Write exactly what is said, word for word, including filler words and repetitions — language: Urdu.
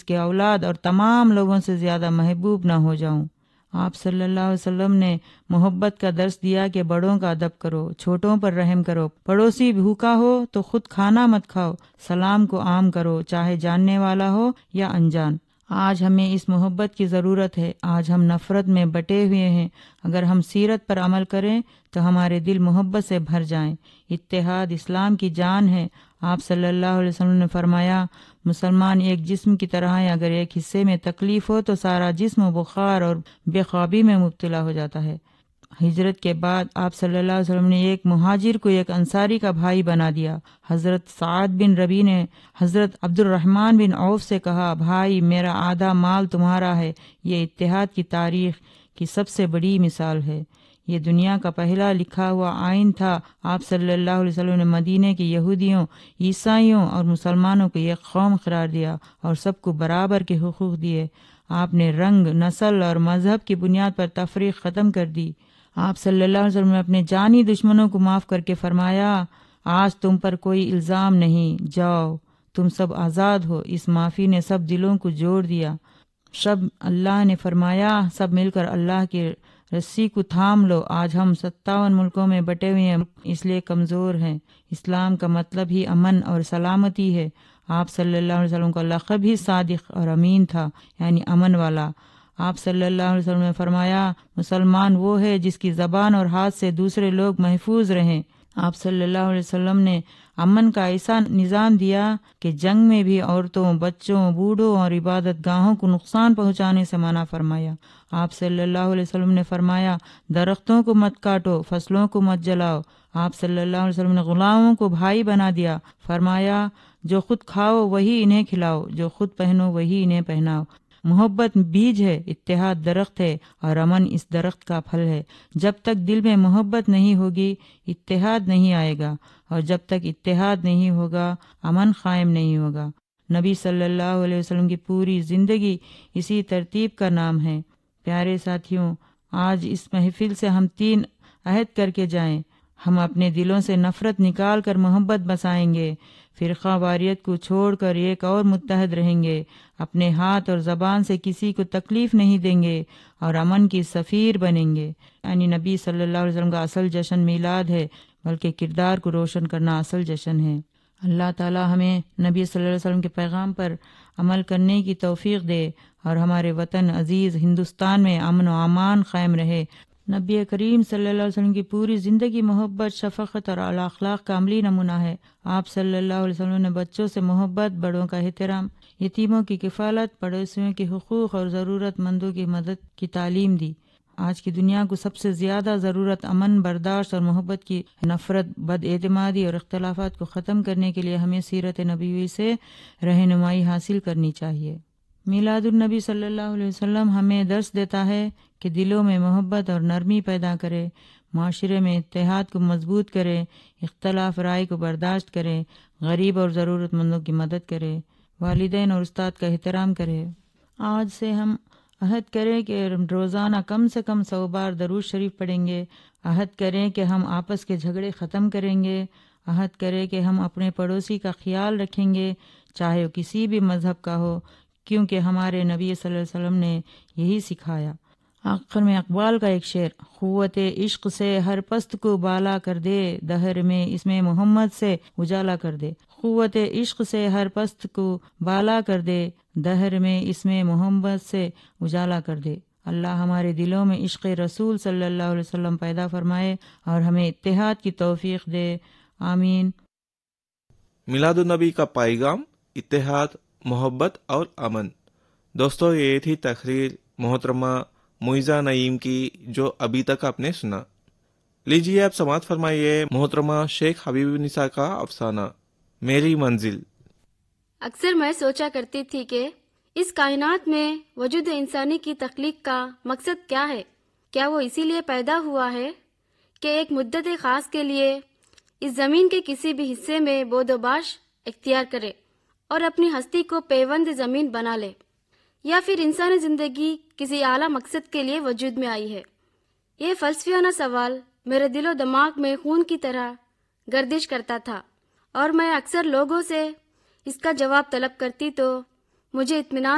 کے اولاد اور تمام لوگوں سے زیادہ محبوب نہ ہو جاؤں۔ آپ صلی اللہ علیہ وسلم نے محبت کا درس دیا کہ بڑوں کا ادب کرو، چھوٹوں پر رحم کرو، پڑوسی بھوکا ہو تو خود کھانا مت کھاؤ، سلام کو عام کرو چاہے جاننے والا ہو یا انجان۔ آج ہمیں اس محبت کی ضرورت ہے، آج ہم نفرت میں بٹے ہوئے ہیں۔ اگر ہم سیرت پر عمل کریں تو ہمارے دل محبت سے بھر جائیں۔ اتحاد اسلام کی جان ہے۔ آپ صلی اللہ علیہ وسلم نے فرمایا، مسلمان ایک جسم کی طرح ہے، اگر ایک حصے میں تکلیف ہو تو سارا جسم بخار اور بے خوابی میں مبتلا ہو جاتا ہے۔ ہجرت کے بعد آپ صلی اللہ علیہ وسلم نے ایک مہاجر کو ایک انصاری کا بھائی بنا دیا۔ حضرت سعد بن ربی نے حضرت عبد الرحمن بن عوف سے کہا، بھائی میرا آدھا مال تمہارا ہے۔ یہ اتحاد کی تاریخ کی سب سے بڑی مثال ہے۔ یہ دنیا کا پہلا لکھا ہوا آئین تھا۔ آپ صلی اللہ علیہ وسلم نے مدینے کے یہودیوں، عیسائیوں اور مسلمانوں کو ایک قوم قرار دیا اور سب کو برابر کے حقوق دیے۔ آپ نے رنگ، نسل اور مذہب کی بنیاد پر تفریق ختم کر دی۔ آپ صلی اللہ علیہ وسلم نے اپنے جانی دشمنوں کو معاف کر کے فرمایا، آج تم پر کوئی الزام نہیں، جاؤ تم سب آزاد ہو۔ اس معافی نے سب دلوں کو جوڑ دیا۔ سب اللہ نے فرمایا، سب مل کر اللہ کی رسی کو تھام لو۔ آج ہم ستاون ملکوں میں بٹے ہوئے ہیں، اس لیے کمزور ہیں۔ اسلام کا مطلب ہی امن اور سلامتی ہے۔ آپ صلی اللہ علیہ وسلم کا لقب ہی صادق اور امین تھا، یعنی امن والا۔ آپ صلی اللہ علیہ وسلم نے فرمایا، مسلمان وہ ہے جس کی زبان اور ہاتھ سے دوسرے لوگ محفوظ رہیں۔ آپ صلی اللہ علیہ وسلم نے امن کا ایسا نظام دیا کہ جنگ میں بھی عورتوں، بچوں، بوڑھوں اور عبادت گاہوں کو نقصان پہنچانے سے منع فرمایا۔ آپ صلی اللہ علیہ وسلم نے فرمایا، درختوں کو مت کاٹو، فصلوں کو مت جلاؤ۔ آپ صلی اللہ علیہ وسلم نے غلاموں کو بھائی بنا دیا۔ فرمایا، جو خود کھاؤ وہی انہیں کھلاؤ، جو خود پہنو وہی انہیں پہناؤ۔ محبت بیج ہے، اتحاد درخت ہے، اور امن اس درخت کا پھل ہے۔ جب تک دل میں محبت نہیں ہوگی اتحاد نہیں آئے گا، اور جب تک اتحاد نہیں ہوگا امن قائم نہیں ہوگا۔ نبی صلی اللہ علیہ وسلم کی پوری زندگی اسی ترتیب کا نام ہے۔ پیارے ساتھیوں، آج اس محفل سے ہم تین عہد کر کے جائیں۔ ہم اپنے دلوں سے نفرت نکال کر محبت بسائیں گے، فرقہ واریت کو چھوڑ کر ایک اور متحد رہیں گے، اپنے ہاتھ اور زبان سے کسی کو تکلیف نہیں دیں گے، اور امن کی سفیر بنیں گے۔ یعنی نبی صلی اللہ علیہ وسلم کا اصل جشن میلاد ہے، بلکہ کردار کو روشن کرنا اصل جشن ہے۔ اللہ تعالی ہمیں نبی صلی اللہ علیہ وسلم کے پیغام پر عمل کرنے کی توفیق دے، اور ہمارے وطن عزیز ہندوستان میں امن و امان قائم رہے۔ نبی کریم صلی اللہ علیہ وسلم کی پوری زندگی محبت، شفقت اور اعلی اخلاق کا عملی نمونہ ہے۔ آپ صلی اللہ علیہ وسلم نے بچوں سے محبت، بڑوں کا احترام، یتیموں کی کفالت، پڑوسیوں کے حقوق اور ضرورت مندوں کی مدد کی تعلیم دی۔ آج کی دنیا کو سب سے زیادہ ضرورت امن، برداشت اور محبت کی۔ نفرت، بد اعتمادی اور اختلافات کو ختم کرنے کے لیے ہمیں سیرت نبوی سے رہنمائی حاصل کرنی چاہیے۔ میلاد النبی صلی اللہ علیہ وسلم ہمیں درس دیتا ہے کہ دلوں میں محبت اور نرمی پیدا کرے، معاشرے میں اتحاد کو مضبوط کرے، اختلاف رائے کو برداشت کرے، غریب اور ضرورت مندوں کی مدد کرے، والدین اور استاد کا احترام کرے۔ آج سے ہم عہد کریں کہ روزانہ کم سے کم سو بار درود شریف پڑھیں گے۔ عہد کریں کہ ہم آپس کے جھگڑے ختم کریں گے۔ عہد کریں کہ ہم اپنے پڑوسی کا خیال رکھیں گے، چاہے وہ کسی بھی مذہب کا ہو، کیونکہ ہمارے نبی صلی اللہ علیہ وسلم نے یہی سکھایا۔ آخر میں اقبال کا ایک شعر، قوت عشق سے ہر پست کو بالا کر دے، دہر میں اس میں محمد سے اجالا کر دے۔ قوت عشق سے ہر پست کو بالا کر دے، دہر میں اس میں محمد سے اجالا کر دے۔ اللہ ہمارے دلوں میں عشق رسول صلی اللہ علیہ وسلم پیدا فرمائے اور ہمیں اتحاد کی توفیق دے، آمین۔ میلاد النبی کا پیغام، اتحاد، محبت اور امن۔ دوستو، یہ تھی تقریر محترمہ معیزہ نعیم کی جو ابھی تک آپ نے سنا۔ لیجیے اب سماعت فرمائیے محترمہ شیخ حبیب النساء کا افسانہ میری منزل۔ اکثر میں سوچا کرتی تھی کہ اس کائنات میں وجود انسانی کی تخلیق کا مقصد کیا ہے؟ کیا وہ اسی لیے پیدا ہوا ہے کہ ایک مدت خاص کے لیے اس زمین کے کسی بھی حصے میں بود و باش اختیار کرے اور اپنی ہستی کو پیوند زمین بنا لے، یا پھر انسانی زندگی کسی اعلیٰ مقصد کے لیے وجود میں آئی ہے؟ یہ فلسفیانہ سوال میرے دل و دماغ میں خون کی طرح گردش کرتا تھا، اور میں اکثر لوگوں سے اس کا جواب طلب کرتی تو مجھے اطمینان